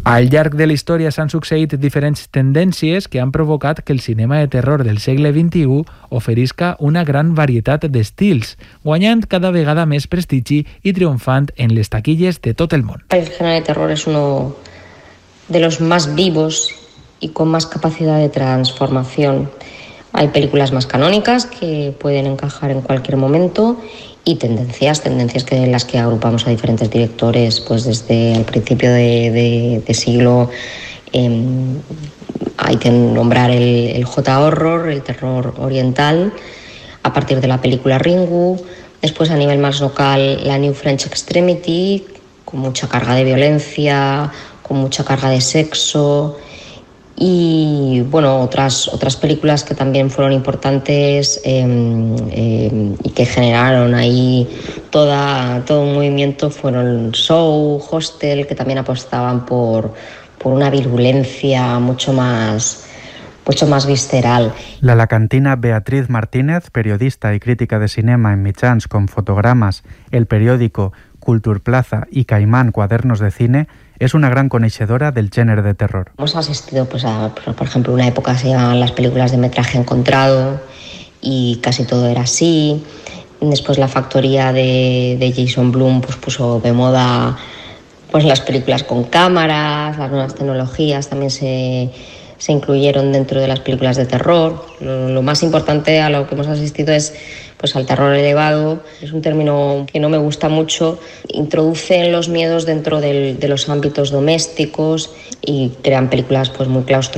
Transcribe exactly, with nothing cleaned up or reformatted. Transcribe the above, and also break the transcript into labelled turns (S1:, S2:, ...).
S1: Al llarg de la història s'han succeït diferents tendències que han provocat que el cinema de terror del segle vint-i-u oferisca una gran varietat d'estils, guanyant cada vegada més prestigi i triomfant en les taquilles de tot el món.
S2: El género de terror es uno de los más vivos y con más capacidad de transformación. Hay películas más canónicas que pueden encajar en cualquier momento y tendencias, tendencias que en las que agrupamos a diferentes directores, pues desde el principio de, de, de siglo eh, hay que nombrar el, el J-horror, el terror oriental, a partir de la película Ringu, después a nivel más local la New French Extremity, con mucha carga de violencia, con mucha carga de sexo. Y bueno, otras, otras películas que también fueron importantes eh, eh, y que generaron ahí toda, todo un movimiento fueron Show, Hostel, que también apostaban por, por una virulencia mucho más, mucho más visceral.
S3: La alacantina Beatriz Martínez, periodista y crítica de cinema en mitjans con Fotogramas, El Periódico, Culturplaza y Caimán Cuadernos de Cine, es una gran conocedora del género de terror.
S2: Hemos asistido, pues, a, por ejemplo, una época se llamaban las películas de metraje encontrado y casi todo era así. Después la factoría de, de Jason Blum pues, puso de moda pues, las películas con cámaras, las nuevas tecnologías también se, se incluyeron dentro de las películas de terror. Lo, lo más importante a lo que hemos asistido es pues al terror elevado. Es un término que no me gusta mucho. Introducen los miedos dentro del, de los ámbitos domésticos y crean películas pues muy claustrofóbicas.